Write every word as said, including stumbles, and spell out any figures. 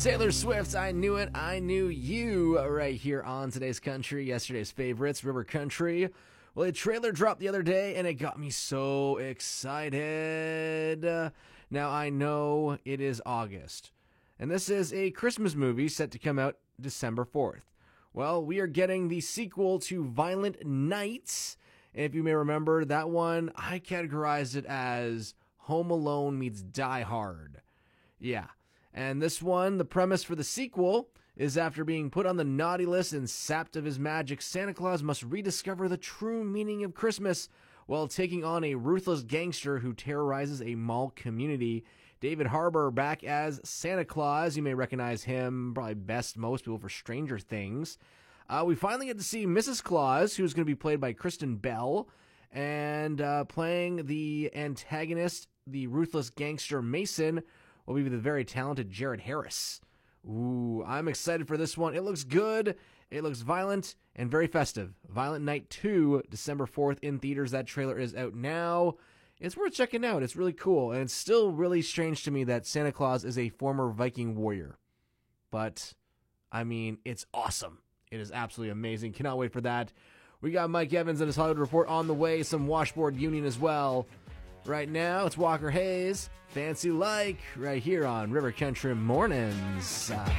Taylor Swift, I Knew It, I Knew You, right here on Today's Country, yesterday's favorites, River Country. Well, a trailer dropped the other day, and it got me so excited. Uh, now, I know it is August, and this is a Christmas movie set to come out December fourth. Well, we are getting the sequel to Violent Night, and if you may remember, that one, I categorized it as Home Alone meets Die Hard. Yeah. And this one, the premise for the sequel is after being put on the naughty list and sapped of his magic, Santa Claus must rediscover the true meaning of Christmas while taking on a ruthless gangster who terrorizes a mall community. David Harbour back as Santa Claus. You may recognize him, probably best most people, for Stranger Things. Uh, we finally get to see Missus Claus, who's going to be played by Kristen Bell, and uh, playing the antagonist, the ruthless gangster Mason, will be the very talented Jared Harris. Ooh, I'm excited for this one. It looks good, it looks violent, and very festive. Violent Night two, December fourth in theaters. That trailer is out now. It's worth checking out. It's really cool, and it's still really strange to me that Santa Claus is a former Viking warrior. But, I mean, it's awesome. It is absolutely amazing. Cannot wait for that. We got Mike Evans and his Hollywood Report on the way, some Washboard Union as well. Right now, it's Walker Hayes, Fancy Like, right here on River Country Mornings. Uh,